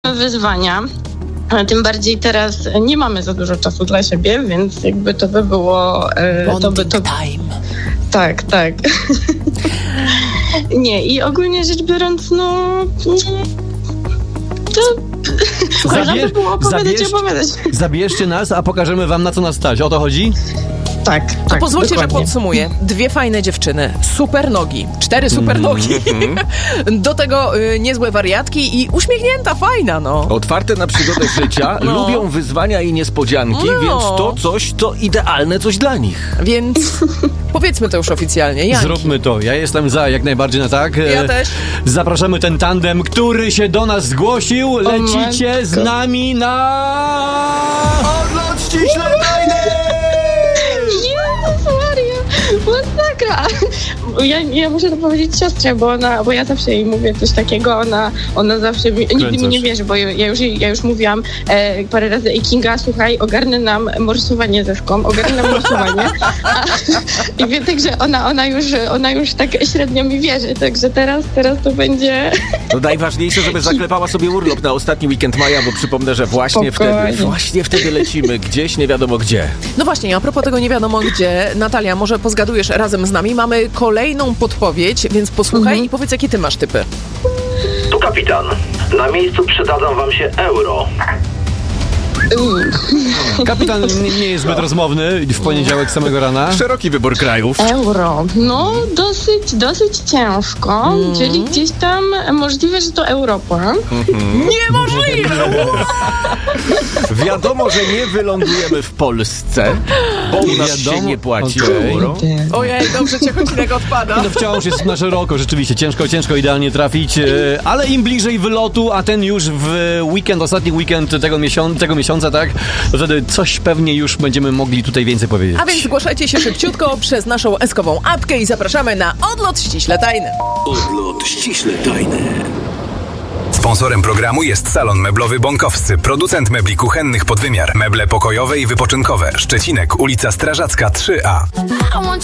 wyzwania. Tym bardziej teraz nie mamy za dużo czasu dla siebie, więc jakby to by było... time. Tak. Nie, i ogólnie rzecz biorąc, można by było opowiadać. Zabierzcie nas, a pokażemy wam, na co nas stać. O to chodzi? Tak. To pozwólcie, dokładnie. że podsumuję. 2 fajne dziewczyny, super nogi, 4 super nogi, do tego niezłe wariatki i uśmiechnięta, fajna, Otwarte na przygodę życia, lubią wyzwania i niespodzianki, więc to coś, to idealne coś dla nich. Więc powiedzmy to już oficjalnie. Janki. Zróbmy to. Ja jestem za, jak najbardziej na tak. Ja też. Zapraszamy ten tandem, który się do nas zgłosił. Lecicie z nami na... Odlot ściśle tajny! Jezus Maria, masakra. Ja muszę to powiedzieć siostrze, bo ja zawsze jej mówię coś takiego, ona zawsze nigdy mi nie wierzy, bo ja już mówiłam parę razy, Kinga, słuchaj, ogarnę nam morsowanie ze szką, i wiem, także ona już tak średnio mi wierzy, także teraz to będzie... No najważniejsze, żeby zaklepała sobie urlop na ostatni weekend maja, bo przypomnę, że właśnie wtedy lecimy gdzieś, nie wiadomo gdzie. No właśnie, a propos tego nie wiadomo gdzie, Natalia, może pozgadujesz razem z nami, mamy kolejną podpowiedź, więc posłuchaj i powiedz, jakie ty masz typy. Tu kapitan. Na miejscu przydadzą wam się euro. Kapitan nie jest zbyt rozmowny w poniedziałek samego rana. Szeroki wybór krajów. Euro. Dosyć ciężko, czyli gdzieś tam możliwe, że to Europa. Niemożliwe! Wiadomo, że nie wylądujemy w Polsce, bo u nas się nie płaci euro. Ojej, dobrze cię odcinek odpada. No wciąż jest na szeroko, rzeczywiście. Ciężko idealnie trafić, ale im bliżej wylotu, a ten już w weekend, ostatni weekend tego miesiąca, tak? To wtedy coś pewnie już będziemy mogli tutaj więcej powiedzieć. A więc zgłaszajcie się szybciutko przez naszą eskową apkę i zapraszamy na Odlot ściśle tajny. Odlot ściśle tajny. Sponsorem programu jest salon meblowy Bąkowscy, producent mebli kuchennych pod wymiar, meble pokojowe i wypoczynkowe. Szczecinek, ulica Strażacka 3A.